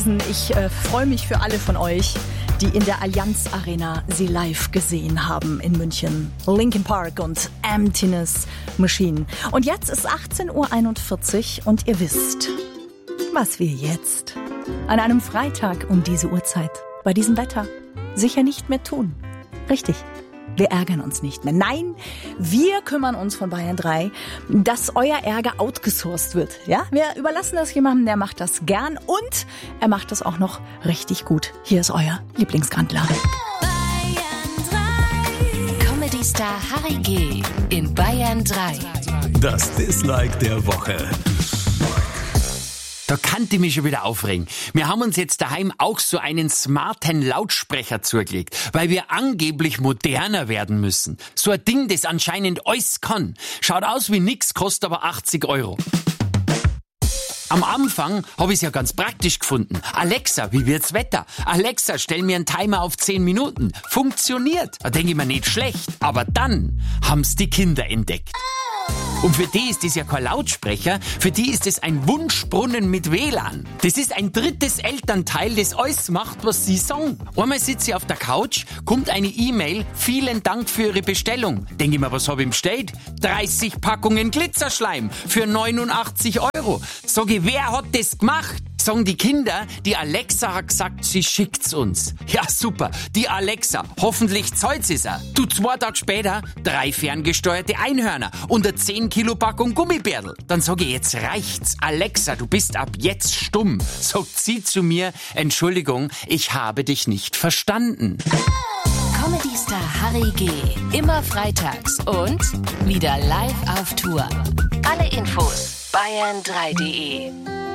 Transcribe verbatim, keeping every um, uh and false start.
Ich äh, freue mich für alle von euch, die in der Allianz Arena sie live gesehen haben in München. Linkin Park und Emptiness Machine. Und jetzt ist achtzehn Uhr einundvierzig und ihr wisst, was wir jetzt an einem Freitag um diese Uhrzeit bei diesem Wetter sicher nicht mehr tun. Richtig. Wir ärgern uns nicht mehr. Nein, wir kümmern uns von Bayern drei, dass euer Ärger outgesourced wird. Ja, wir überlassen das jemandem, der macht das gern und er macht das auch noch richtig gut. Hier ist euer Lieblingsgrandler. Bayern drei. Comedy-Star Harry G. in Bayern drei. Das Dislike der Woche. Da kann ich mich schon wieder aufregen. Wir haben uns jetzt daheim auch so einen smarten Lautsprecher zugelegt, weil wir angeblich moderner werden müssen. So ein Ding, das anscheinend alles kann. Schaut aus wie nix, kostet aber achtzig Euro. Am Anfang habe ich es ja ganz praktisch gefunden. Alexa, wie wird's Wetter? Alexa, stell mir einen Timer auf zehn Minuten. Funktioniert. Da denke ich mir nicht schlecht. Aber dann haben's die Kinder entdeckt. Und für die ist das ja kein Lautsprecher, für die ist es ein Wunschbrunnen mit W L A N. Das ist ein drittes Elternteil, das alles macht, was sie sagen. Einmal sitze ich auf der Couch, kommt eine E-Mail, vielen Dank für Ihre Bestellung. Denke ich mir, was habe ich bestellt? dreißig Packungen Glitzerschleim für neunundachtzig Euro. Sag ich, wer hat das gemacht? Sagen die Kinder, die Alexa hat gesagt, sie schickt's uns. Ja, super. Die Alexa. Hoffentlich zahlt sie's auch. Du, zwei Tage später, drei ferngesteuerte Einhörner und eine zehn Kilo Packung Gummibärl. Dann sag ich, jetzt reicht's. Alexa, du bist ab jetzt stumm. Sagt sie zu mir, Entschuldigung, ich habe dich nicht verstanden. Comedy-Star Harry G. immer freitags und wieder live auf Tour. Alle Infos bayern drei punkt de